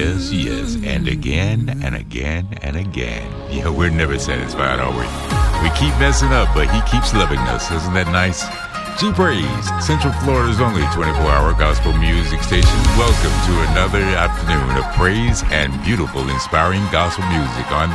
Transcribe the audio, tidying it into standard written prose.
Yes, yes, and again, and again, and again. Yeah, we're never satisfied, are we? We keep messing up, but he keeps loving us. Isn't that nice? G-Praise, Central Florida's only 24-hour gospel music station. Welcome to another afternoon of praise and beautiful, inspiring gospel music on